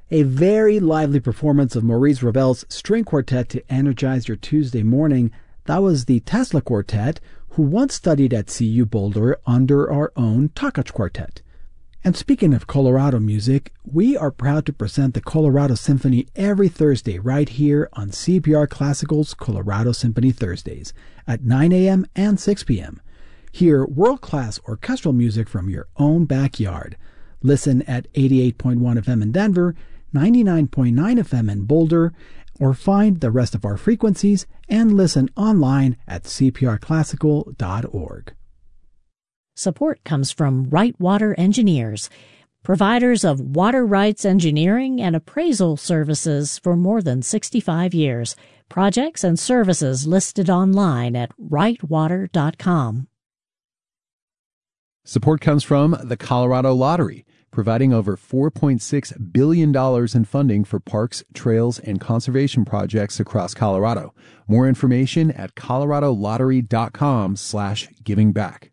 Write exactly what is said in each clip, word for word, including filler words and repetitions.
A very lively performance of Maurice Ravel's string quartet to energize your Tuesday morning. That was the Tesla Quartet, who once studied at C U Boulder under our own Takach Quartet. And speaking of Colorado music, we are proud to present the Colorado Symphony every Thursday right here on C P R Classical's Colorado Symphony Thursdays at nine a.m. and six p.m. Hear world-class orchestral music from your own backyard. Listen at eighty-eight point one F M in Denver, ninety-nine point nine F M in Boulder, or find the rest of our frequencies and listen online at c p r classical dot org. Support comes from Wright Water Engineers, providers of water rights engineering and appraisal services for more than sixty-five years. Projects and services listed online at wright water dot com. Support comes from the Colorado Lottery, providing over four point six billion dollars in funding for parks, trails, and conservation projects across Colorado. More information at colorado lottery dot com slash giving back.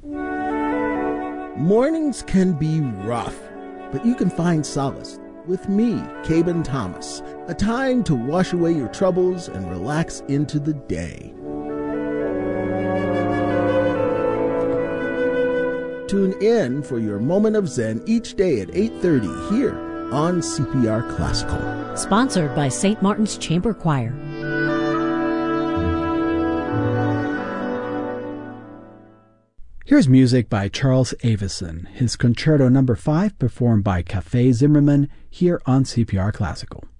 Mornings can be rough, but you can find solace with me, Caben Thomas. A time to wash away your troubles and relax into the day. Tune in for your moment of Zen each day at eight thirty here on C P R Classical. Sponsored by Saint Martin's Chamber Choir. Here's music by Charles Avison, his Concerto Number five performed by Cafe Zimmerman here on C P R Classical.